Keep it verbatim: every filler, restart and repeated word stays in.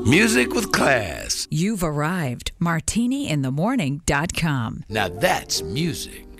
Music with class. You've arrived. martini in the morning dot com. Now that's music.